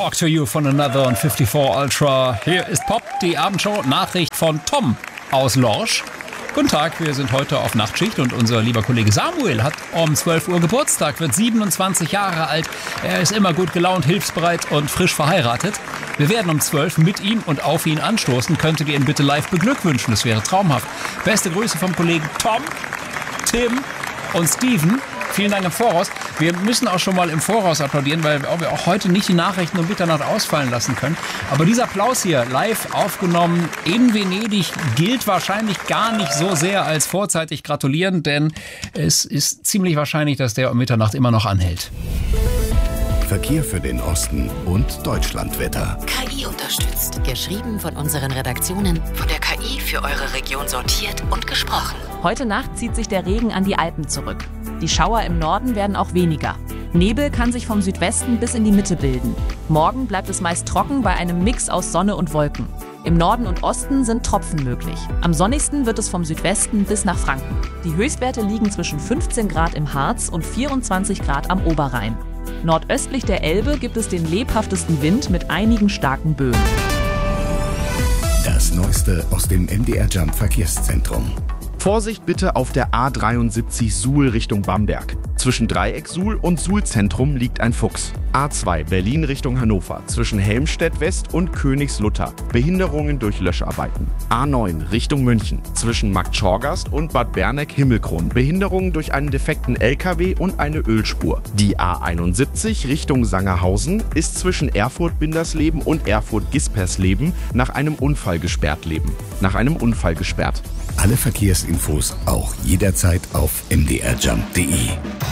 Talk to You von Another und 54 Ultra. Hier ist Pop, die Abendshow. Nachricht von Tom aus Lorsch. Guten Tag, wir sind heute auf Nachtschicht und unser lieber Kollege Samuel hat um 12 Uhr Geburtstag, wird 27 Jahre alt. Er ist immer gut gelaunt, hilfsbereit und frisch verheiratet. Wir werden um 12 mit ihm und auf ihn anstoßen. Könntet ihr ihn bitte live beglückwünschen, das wäre traumhaft. Beste Grüße vom Kollegen Tom, Tim und Steven. Vielen Dank im Voraus. Wir müssen auch schon mal im Voraus applaudieren, weil wir auch heute nicht die Nachrichten um Mitternacht ausfallen lassen können. Aber dieser Applaus hier, live aufgenommen in Venedig, gilt wahrscheinlich gar nicht so sehr als vorzeitig gratulieren, denn es ist ziemlich wahrscheinlich, dass der um Mitternacht immer noch anhält. Verkehr für den Osten und Deutschlandwetter. KI unterstützt. Geschrieben von unseren Redaktionen, von der KI für eure Region sortiert und gesprochen. Heute Nacht zieht sich der Regen an die Alpen zurück. Die Schauer im Norden werden auch weniger. Nebel kann sich vom Südwesten bis in die Mitte bilden. Morgen bleibt es meist trocken bei einem Mix aus Sonne und Wolken. Im Norden und Osten sind Tropfen möglich. Am sonnigsten wird es vom Südwesten bis nach Franken. Die Höchstwerte liegen zwischen 15 Grad im Harz und 24 Grad am Oberrhein. Nordöstlich der Elbe gibt es den lebhaftesten Wind mit einigen starken Böen. Das Neueste aus dem MDR Jump Verkehrszentrum. Vorsicht bitte auf der A73 Suhl Richtung Bamberg. Zwischen Dreieck Suhl und Suhl-Zentrum liegt ein Fuchs. A2 Berlin Richtung Hannover. Zwischen Helmstedt West und Königslutter. Behinderungen durch Löscharbeiten. A9 Richtung München. Zwischen Marktschorgast und Bad Berneck-Himmelkron. Behinderungen durch einen defekten LKW und eine Ölspur. Die A71 Richtung Sangerhausen ist zwischen Erfurt-Bindersleben und Erfurt-Gispersleben nach einem Unfall gesperrt. Alle Verkehrsinfos auch jederzeit auf mdrjump.de.